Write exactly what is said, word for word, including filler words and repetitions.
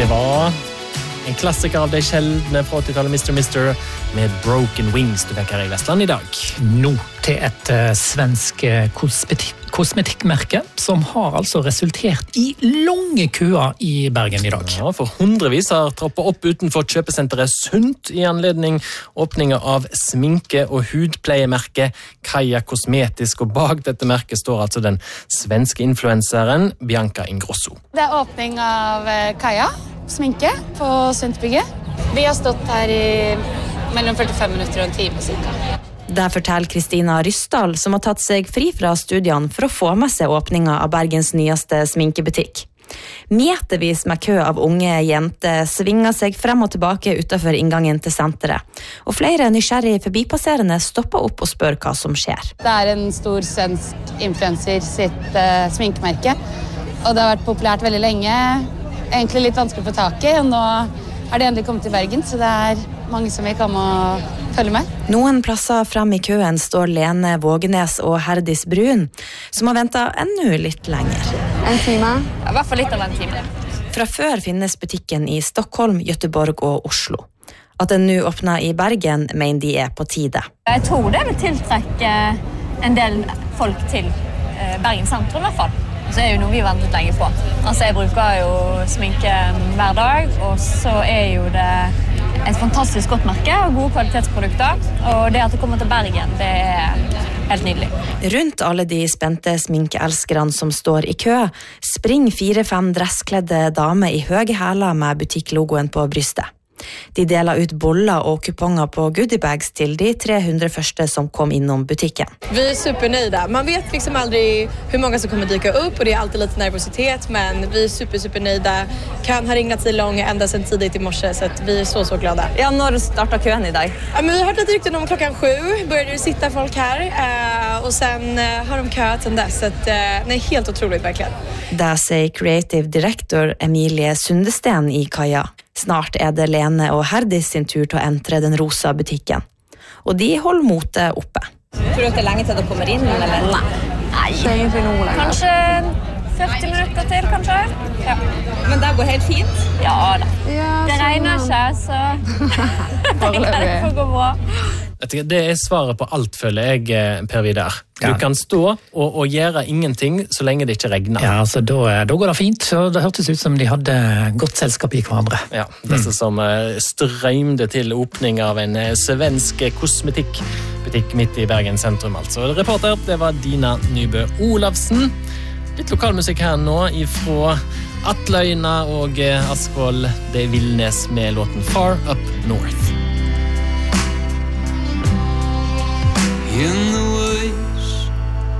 Det var en klassiker av de sjeldne fra åttitallet, mister mister med Broken Wings du vekker i Vestland i dag. Nå til et uh, svensk kosmetikk, kosmetikkmerke som har altså resultert i lange køer i Bergen i dag. Ja, for hundrevis har troppet opp utenfor kjøpesenteret Sundt i anledning åpningen av sminke- og hudpleiemerket Kaja Kosmetisk, og bak dette merket står altså den svenske influenseren Bianca Ingrosso. Det er åpning av Kaja sminke på Sundtbygget. Vi har stått her i mellom førtifem minutter og en time cirka. Det forteller Kristina Rysdal, som har tatt seg fri fra studiene for å få med seg åpningen av Bergens nyeste sminkebutikk. Metervis med kø av unge jenter svinger seg frem og tilbake utenfor inngangen til senteret, og flere nysgjerrige forbipasserende stopper opp og spør hva som skjer. Det er en stor svensk influencer sitt uh, sminkemerke, og det har vært populært veldig lenge. Egentlig litt vanskelig å få tak i, og nå er det endelig kommet til Bergen, så det er mange som vil komme og følge med. Noen plasser frem i køen står Lene Vågenes og Herdis Brun, som har ventet enda litt lenger. En time? Ja, i hvert fall litt av en time. Fra før finnes butikken i Stockholm, Göteborg og Oslo. At den nå åpner i Bergen, mener de er på tide. Jeg tror det vil tiltrekke en del folk til Bergen sentrum i hvert fall. Så er jo noe vi har ventet lenge på. Altså, jeg bruker jo sminke hver dag, og så er jo det et fantastisk godt merke og gode kvalitetsprodukter. Og det at det kommer til Bergen, det er helt nydelig. Rundt alle de spente sminkeelskerne som står i kø, springer fire-fem dresskledde damer i høye hæler med butikklogoen på brystet. De deler ut boller og kuponger på goodiebags til de tre hundre første som kom innom butikken. Vi är supernöjda. Man vet liksom aldrig hur många som kommer dyka upp och det är alltid lite nervositet, men vi är super supernöjda. Kan ha ringt till långa ända sedan tidigt i morse, så att vi är så så glada. Ja, när startar kön idag? Ja, men vi har hört lite rykten om klockan sju började det sitta folk här uh, och sen uh, har de köat sen dess, så att uh, nej, helt otroligt verkligen. Det säger creative director Emilie Sundesten i Kaja. Snart er det Lene og Herdis sin tur til å entre den rosa butikken. Og de holder motet oppe. Tror du at det er lenge til det kommer inn, eller? Nei. Nei. Kanskje førti minutter til, kanskje? Ja. Men det går helt fint? Ja da. Det regner ikke, så det får gå bra. Det er svaret på alt, føler jeg, Per Vidar. Du ja. Kan stå og, og gjøre ingenting så lenge det ikke regner. Ja, altså da, da går det fint. Så det hørtes ut som de hadde godt selskap i hverandre. Ja, disse mm. som strømde til åpning av en svensk kosmetikkbutikk midt i Bergen sentrum, altså. Reporter, det var Dina Nybø Olavsen. Litt lokalmusikk her nå ifra Atløyna og Askvoll. Det er Villnes med låten Far Up North.